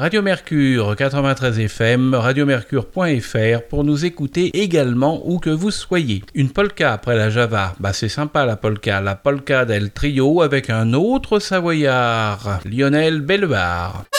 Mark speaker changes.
Speaker 1: Radio Mercure 93 FM, radiomercure.fr pour nous écouter également où que vous soyez. Une polka après la Java, c'est sympa la polka del trio avec un autre savoyard, Lionel Bellebar.